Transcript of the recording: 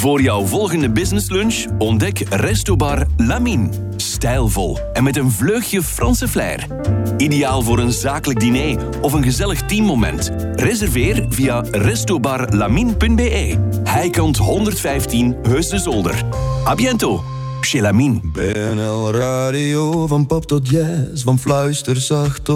Voor jouw volgende businesslunch ontdek Restobar Lamine. Stijlvol en met een vleugje Franse flair. Ideaal voor een zakelijk diner of een gezellig teammoment. Reserveer via restobarlamine.be. Heikant 115 Heus de Zolder. A bientôt, chez Lamine. BNL Radio, van pop tot jazz, van fluisterzacht tot